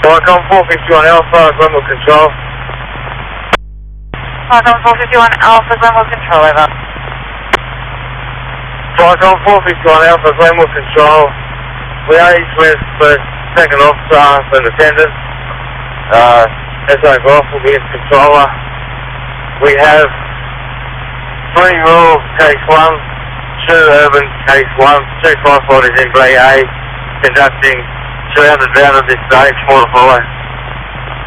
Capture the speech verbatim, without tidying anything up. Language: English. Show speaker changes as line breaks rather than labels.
Falcon four fifty-one Alpha, Glenwood Control.
Falcon four fifty-one Alpha, Glenwood Control, over.
Falcon four fifty-one Alpha, Glenwood Control. Liaise with the second officer and attendant. Uh, S O Golf will be in controller. We have three rural case one, two urban case one, two five forties in B A, conducting three hundred round of this stage, four to follow.